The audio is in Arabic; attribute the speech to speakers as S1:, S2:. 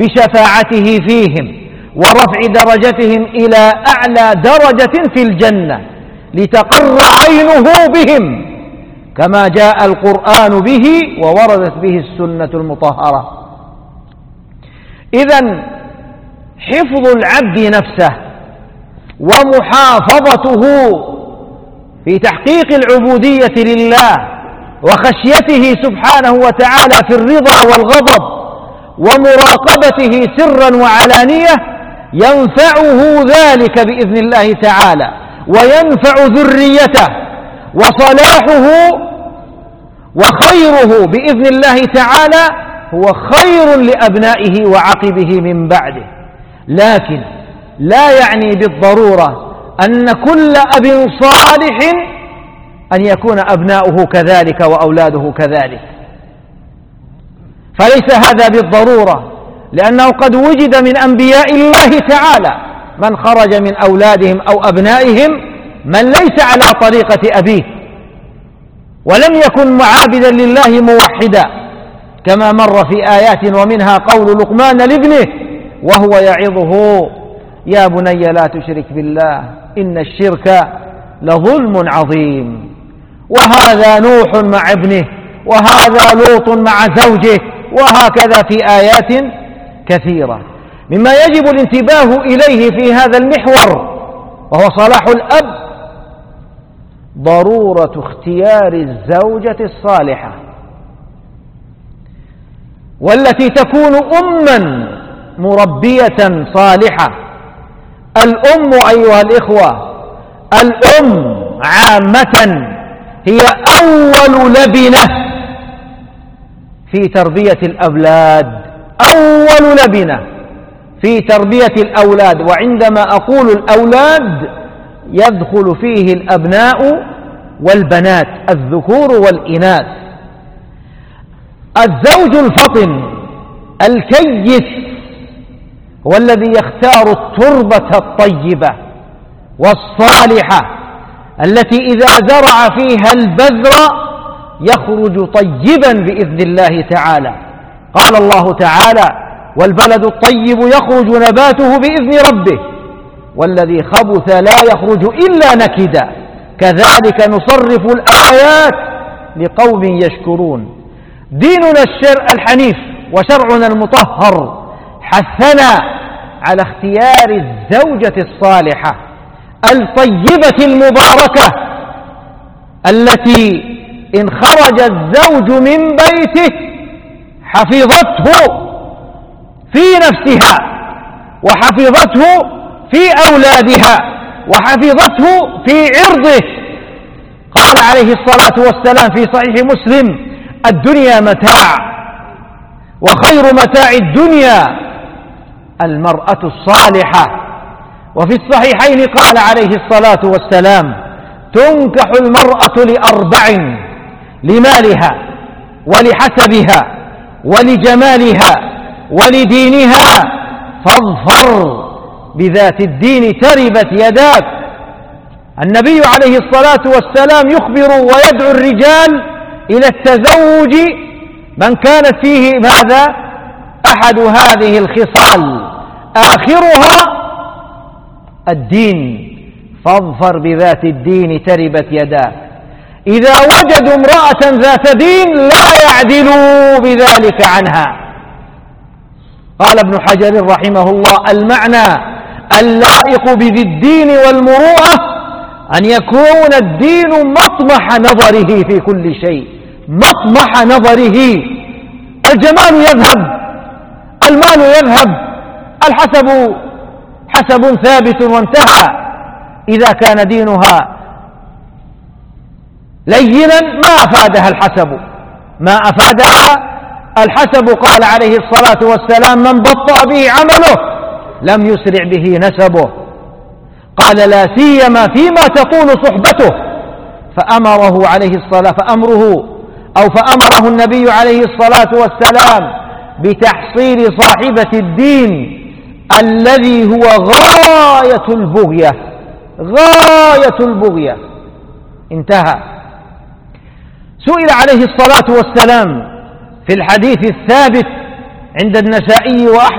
S1: بشفاعته فيهم ورفع درجتهم إلى أعلى درجة في الجنة لتقر عينه بهم، كما جاء القرآن به ووردت به السنة المطهرة. إذن حفظ العبد نفسه ومحافظته في تحقيق العبودية لله وخشيته سبحانه وتعالى في الرضا والغضب ومراقبته سرا وعلانية ينفعه ذلك بإذن الله تعالى، وينفع ذريته، وصلاحه وخيره بإذن الله تعالى هو خير لأبنائه وعقبه من بعده. لكن لا يعني بالضرورة أن كل أب صالح أن يكون أبناؤه كذلك وأولاده كذلك، فليس هذا بالضرورة، لأنه قد وجد من أنبياء الله تعالى من خرج من أولادهم أو أبنائهم من ليس على طريقة أبيه ولم يكن معابدا لله موحدا، كما مر في آيات، ومنها قول لقمان لابنه وهو يعظه: يا بني لا تشرك بالله إن الشرك لظلم عظيم. وهذا نوح مع ابنه، وهذا لوط مع زوجه، وهكذا في آيات كثيرة. مما يجب الانتباه إليه في هذا المحور وهو صلاح الأب ضرورة اختيار الزوجة الصالحة، والتي تكون أما مربية صالحة. الأم أيها الإخوة، الأم عامة هي أول لبنة في تربية الأولاد، أول لبنة في تربية الأولاد. وعندما أقول الأولاد يدخل فيه الأبناء والبنات، الذكور والإناث. الزوج الفطن الكيس هو الذي يختار التربة الطيبة والصالحة التي إذا زرع فيها البذر يخرج طيبا بإذن الله تعالى. قال الله تعالى: والبلد الطيب يخرج نباته بإذن ربه والذي خبث لا يخرج إلا نكدا كذلك نصرف الآيات لقوم يشكرون. ديننا الحنيف وشرعنا المطهر حثنا على اختيار الزوجة الصالحة الطيبة المباركة، التي إن خرج الزوج من بيته حفظته في نفسها وحفظته في أولادها وحفظته في عرضه. قال عليه الصلاة والسلام في صحيح مسلم: الدنيا متاع وخير متاع الدنيا المرأة الصالحة. وفي الصحيحين قال عليه الصلاة والسلام: تنكح المرأة لأربع: لمالها ولحسبها ولجمالها ولدينها، فاظفر بذات الدين تربت يداك. النبي عليه الصلاة والسلام يخبر ويدعو الرجال إلى التزوج من كانت فيه ماذا؟ أحد هذه الخصال، آخرها الدين، فاظفر بذات الدين تربت يداك. إذا وجدوا امرأة ذات دين لا يعدلوا بذلك عنها. قال ابن حجر رحمه الله: المعنى اللائق بذي الدين والمروءة أن يكون الدين مطمح نظره في كل شيء، مطمح نظره. الجمال يذهب، المال يذهب، الحسب حسب ثابت وانتهى. إذا كان دينها لينا ما أفادها الحسب، ما أفادها الحسب. قال عليه الصلاة والسلام: من بطأ به عمله لم يسرع به نسبه. قال: لا سيما فيما تطول صحبته. فأمره النبي عليه الصلاة والسلام بتحصيل صاحبة الدين الذي هو غاية البغية، غاية البغية. انتهى. سئل عليه الصلاة والسلام في الحديث الثابت عند النسائي وأحمد